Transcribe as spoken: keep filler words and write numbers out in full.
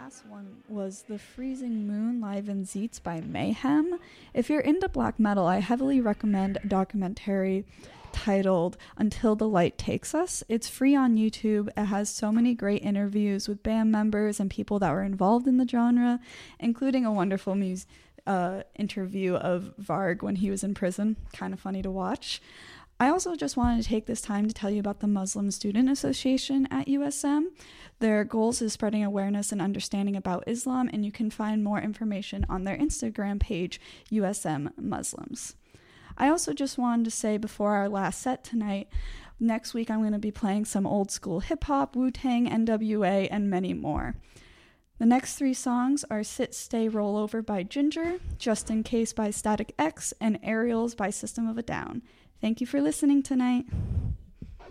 last one was The Freezing Moon live in Zeets by Mayhem. If you're into black metal, I heavily recommend a documentary titled Until the Light Takes Us. It's free on YouTube. It has so many great interviews with band members and people that were involved in the genre, including a wonderful mus- uh, interview of Varg when he was in prison. Kind of funny to watch. I also just wanted to take this time to tell you about the Muslim Student Association at U S M. Their goals is spreading awareness and understanding about Islam, and you can find more information on their Instagram page, U S M Muslims. I also just wanted to say before our last set tonight, next week I'm going to be playing some old school hip-hop, Wu-Tang, N W A, and many more. The next three songs are Sit, Stay, Roll Over by Ginger, Just In Case by Static X, and Aerials by System of a Down. Thank you for listening tonight.